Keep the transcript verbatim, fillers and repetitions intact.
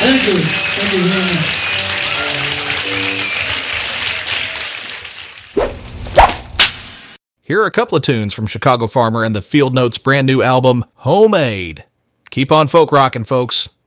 Thank you. Thank you very much. Here are a couple of tunes from Chicago Farmer and the Field Notes' brand new album, Homemade. Keep on folk rockin', folks.